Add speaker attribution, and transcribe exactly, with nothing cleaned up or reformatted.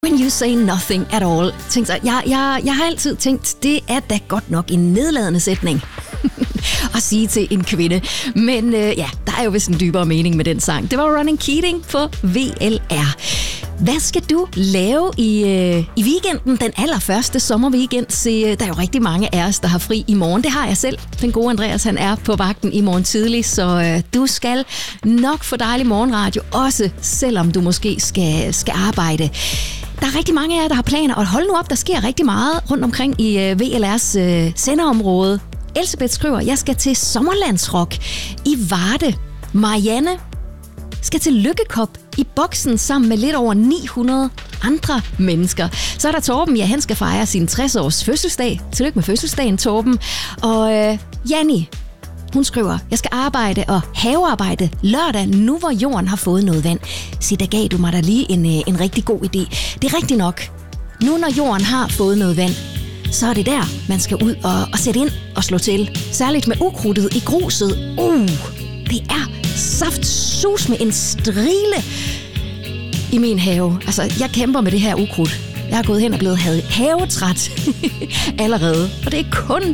Speaker 1: When you say nothing at all. Tænk så, jeg, jeg, jeg har altid tænkt, det er da godt nok en nedladende sætning at sige til en kvinde. Men øh, ja, der er jo vist en dybere mening med den sang. Det var Ronan Keating på V L R. Hvad skal du lave i, øh, i weekenden, den allerførste sommerweekend? Se, der er jo rigtig mange af os, der har fri i morgen. Det har jeg selv. Den gode Andreas, han er på vagten i morgen tidlig, så øh, du skal nok få dejlig morgenradio, også selvom du måske skal, skal arbejde. Der er rigtig mange af jer, der har planer, og hold nu op, der sker rigtig meget rundt omkring i øh, V L R's øh, senderområde. Elsebeth skriver, jeg skal til Sommerlandsrock i Varde. Marianne skal til Lykkekop i Boksen sammen med lidt over ni hundrede andre mennesker. Så er der Torben, ja, han skal fejre sin tres års fødselsdag. Tillykke med fødselsdagen, Torben. Og øh, Janni, hun skriver, jeg skal arbejde og havearbejde lørdag, nu hvor jorden har fået noget vand. Så der gav du mig da lige en, en rigtig god idé. Det er rigtigt nok. Nu når jorden har fået noget vand, så er det der, man skal ud og, og sætte ind og slå til. Særligt med ukrudtet i gruset. Uh, det er saftsus med en strile i min have. Altså, jeg kæmper med det her ukrudt. Jeg er gået hen og blevet havetræt allerede. Og det er kun